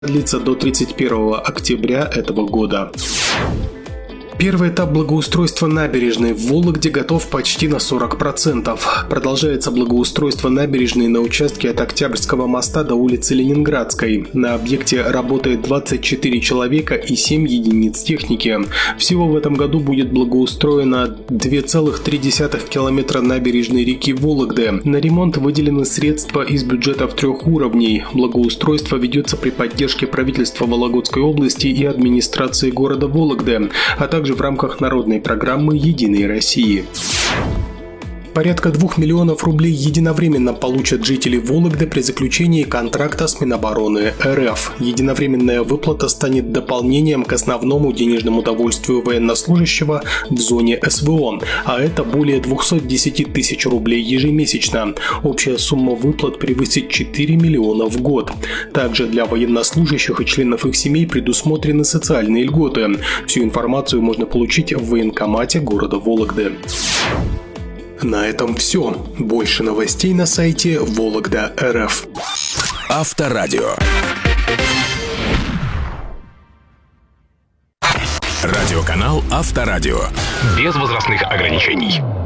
длится до 31 октября этого года. Первый этап благоустройства набережной в Вологде готов почти на 40%. Продолжается благоустройство набережной на участке от Октябрьского моста до улицы Ленинградской. На объекте работает 24 человека и 7 единиц техники. Всего в этом году будет благоустроено 2,3 километра набережной реки Вологды. На ремонт выделены средства из бюджетов 3 уровней. Благоустройство ведется при поддержке правительства Вологодской области и администрации города Вологды, а также в рамках народной программы «Единой России». Порядка 2 миллионов рублей единовременно получат жители Вологды при заключении контракта с Минобороны РФ. Единовременная выплата станет дополнением к основному денежному довольствию военнослужащего в зоне СВО, а это более 210 тысяч рублей ежемесячно. Общая сумма выплат превысит 4 миллиона в год. Также для военнослужащих и членов их семей предусмотрены социальные льготы. Всю информацию можно получить в военкомате города Вологды. На этом все. Больше новостей на сайте Вологда.рф. Авторадио. Радиоканал Авторадио. Без возрастных ограничений.